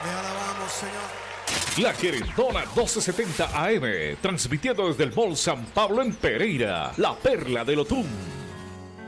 Le alabamos, Señor. La Querendona 1270 AM, transmitiendo desde el Mall San Pablo en Pereira, la perla del Otún.